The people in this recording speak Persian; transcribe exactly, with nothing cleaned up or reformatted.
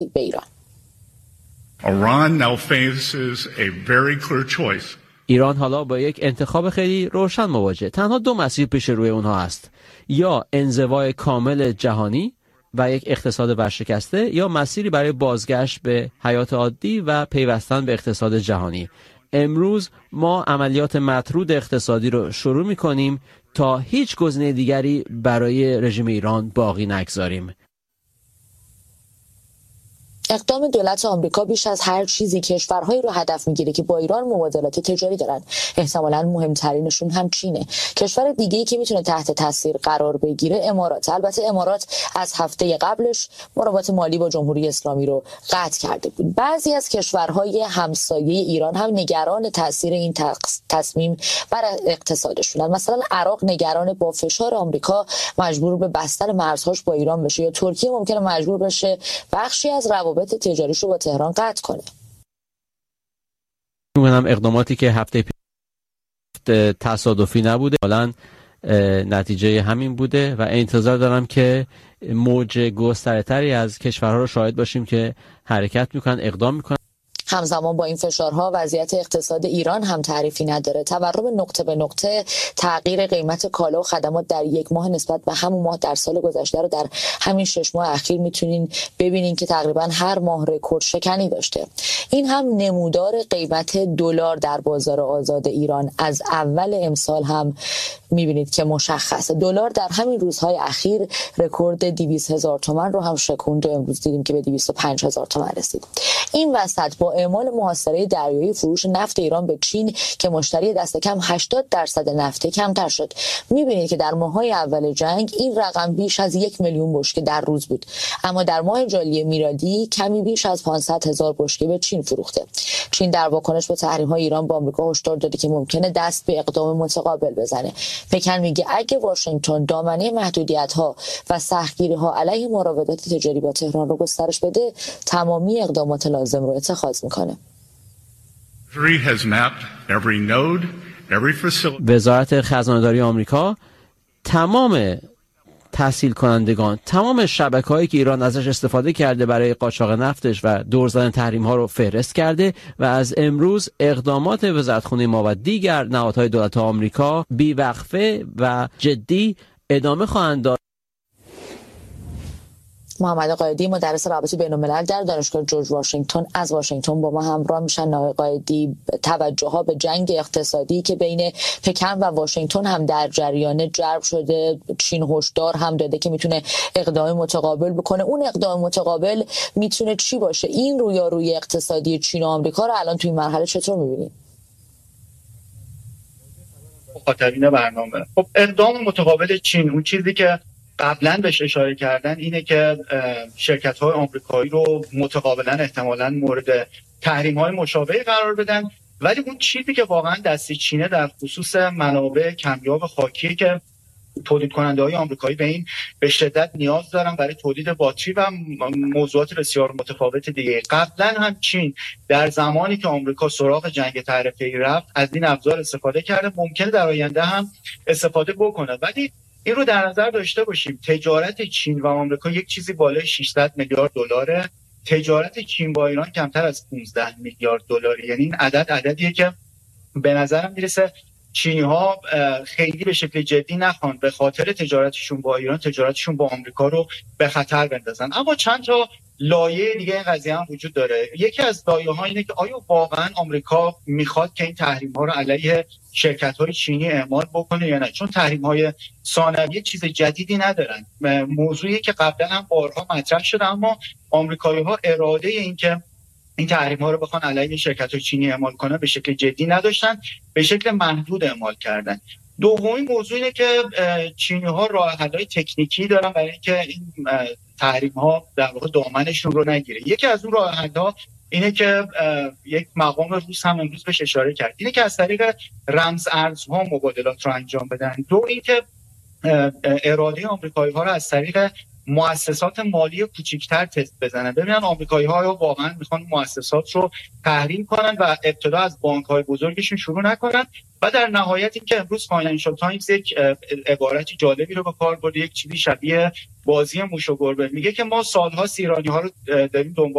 به ایران. Iran now faces a very clear choice. ایران حالا با یک انتخاب خیلی روشن مواجه. تنها دو مسیر پیش روی اونها است: یا انزوای کامل جهانی و یک اقتصاد ورشکسته، یا مسیری برای بازگشت به حیات عادی و پیوستن به اقتصاد جهانی. امروز ما عملیات مطرود اقتصادی رو شروع می‌کنیم تا هیچ گزینه دیگری برای رژیم ایران باقی نگذاریم. اقدام دولت آمریکا بیش از هر چیزی کشورهایی رو هدف میگیره که با ایران مبادلات تجاری دارن. احتمالاً مهمترینشون هم چینه. کشور دیگه‌ای که میتونه تحت تاثیر قرار بگیره امارات. البته امارات از هفته قبلش مراودات مالی با جمهوری اسلامی رو قطع کرده بود. بعضی از کشورهای همسایه ایران هم نگران تاثیر این تصمیم بر اقتصادشونن. مثلا عراق نگران با فشار آمریکا مجبور به بستن مرزهاش با ایران بشه، یا ترکیه ممکنه مجبور بشه بخشی از روابط تجاریشو با تهران قطع کنه. می‌گم اقداماتی که هفته پیش تصادفی نبوده، حالا نتیجه همین بوده و انتظار دارم که موج گستره‌تری از کشورها رو شاهد باشیم که حرکت میکنن، اقدام میکنن. همزمان با این فشارها وضعیت اقتصاد ایران هم تعریفی نداره. تورم نقطه به نقطه، تغییر قیمت کالا و خدمات در یک ماه نسبت به همون ماه در سال گذشته رو در همین شش ماه اخیر میتونین ببینین که تقریبا هر ماه رکورد شکنی داشته. این هم نمودار قیمت دلار در بازار آزاد ایران از اول امسال هم میبینید که مشخصه. دلار در همین روزهای اخیر رکورد دویست هزار تومان رو هم شکوند و امروز دیدیم که به دویست و پنج هزار تومان رسید. این وسط با اعمال محاصره دریایی فروش نفت ایران به چین که مشتری دست کم هشتاد درصد نفت کمتر شد. میبینید که در ماه‌های اول جنگ این رقم بیش از یک میلیون بشکه در روز بود، اما در ماه ژوئیه میلادی کمی بیش از پانصد هزار بشکه به چین فروخته. چین در واکنش به تحریم‌های ایران با آمریکا هشدار داده که ممکنه دست به اقدام متقابل بزنه. پکن میگه اگه واشنگتن دامنه محدودیت‌ها و سختگیری‌ها علیه مراودات تجاری با تهران رو گسترش بده، تمامی اقدامات لازم رو اتخاذ میکنه. وزارت خزانه‌داری آمریکا تمام تحصیل کنندگان، تمام شبکه‌هایی که ایران ازش استفاده کرده برای قاچاق نفتش و دور زدن تحریم‌ها رو فهرست کرده و از امروز اقدامات وزارتخونه ما و دیگر نهادهای دولت آمریکا بی‌وقفه و جدی ادامه خواهند داشت. محمد قائدی مدرس روابط بین‌الملل در دانشگاه جورج واشنگتن از واشنگتن با ما همراه میشن. آقای قائدی، توجه‌ها به جنگ اقتصادی که بین پکن و واشنگتن هم در جریان جلب شده، چین هشدار هم داده که میتونه اقدام متقابل بکنه. اون اقدام متقابل میتونه چی باشه؟ این رویارویی اقتصادی چین و آمریکا رو الان توی این مرحله چطور می‌بینید؟ مخاطبین برنامه، خب اقدام متقابل چین، اون چیزی که قبلا بهش اشاره کردن اینه که شرکت‌های آمریکایی رو متقابلا احتمالاً مورد تحریم‌های مشابهی قرار بدن، ولی اون چیزی که واقعا دست چینه در خصوص منابع کمیاب خاکی که تولید کننده‌های آمریکایی به این به شدت نیاز دارن برای تولید باتری و موضوعات بسیار متفاوت دیگه. قبلا هم چین در زمانی که آمریکا سراغ جنگ تعرفه‌ای رفت از این ابزار استفاده کرده، ممکنه در آینده هم استفاده بکنه، ولی این رو در نظر داشته باشیم تجارت چین و آمریکا یک چیزی بالای ششصد میلیارد دلاره، تجارت چین با ایران کمتر از پانزده میلیارد دلاره. یعنی این عدد عددیه که به نظرم میرسه چینی‌ها خیلی به شکل جدی نخوان به خاطر تجارتشون با ایران تجارتشون با آمریکا رو به خطر بندازن. اما چند تا لایه دیگه این قضیه هم وجود داره. یکی از لایه‌ها اینه که آیا واقعا آمریکا میخواد که این تحریم‌ها رو علیه شرکت‌های چینی اعمال بکنه یا نه؟ چون تحریم‌های ثانویه چیز جدیدی ندارن، موضوعی که قبلا هم بارها مطرح شده، اما آمریکایی‌ها اراده این که این تحریم‌ها رو بخوان علیه شرکت‌های چینی اعمال کنه به شکل جدی نداشتن، به شکل محدود اعمال کردن. دومین موضوع اینه که چینی‌ها راه‌حل‌های تکنیکی دارن برای اینکه این تحریم‌ها در واقع دامنشون رو نگیره. یکی از اون راه‌حل‌ها اینه که یک مقام روس هم امروز بهش اشاره کرد، اینه که از طریق رمز ارزها مبادلات رو انجام بدن. دو اینکه اراده آمریکایی‌ها رو از طریق مؤسسات مالی کوچیک‌تر تست بزنن، ببینن آمریکایی‌ها آیا واقعا میخوان مؤسسات رو تحریم کنن و ابتدا از بانک‌های بزرگشون شروع نکنن. و در نهایت اینکه امروز فاینانشال تایمز یک عبارتی جالبی رو به کار برده، یک چیزی شبیه بازی موش و گربه، میگه که ما سال‌ها ایرانی‌ها رو داریم دنبال